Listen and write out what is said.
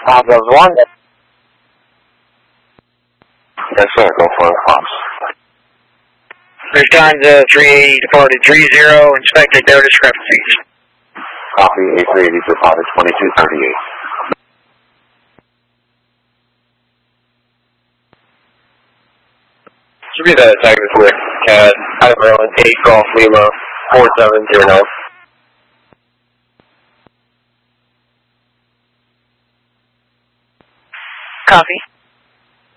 Bravo 1. Yes, sir. Go for it, Fox. Respond to 380 departed 30, inspect no discrepancies. Copy, A380 departed 2238. Should be the Texas with CAD, Adam Maryland, 8 Golf Lima, 4709. Copy.